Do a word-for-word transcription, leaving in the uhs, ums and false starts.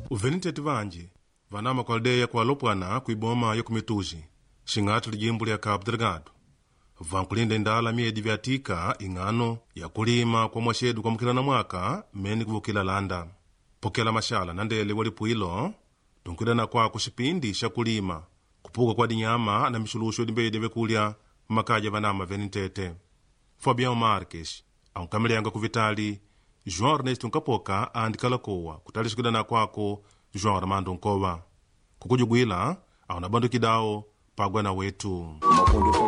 uveniteti vanji vanama kwa aldeia kwa lopwana kuiboma ya kumituji xing'ati lijimbo lya Cabo Delgado vankulinda indala miedi vyatika ing'ano ya kulima kwa mwaxedu kwa mukila na mwaka meni kuvukila landa pokela mashala na ndele walipuilo tunkwidana kwako xipindi xa kulima kupuka kwa dinyama na mixuluxo dimbedi vyakulya makaja vanama venitete Fabião Marques aunkamilianga kuvitali João Ernesto Nkapoka andikalakowa kutalisikidana kwako João Armando Nkova kukujugwila auna bandu kidao pagwa na wetu.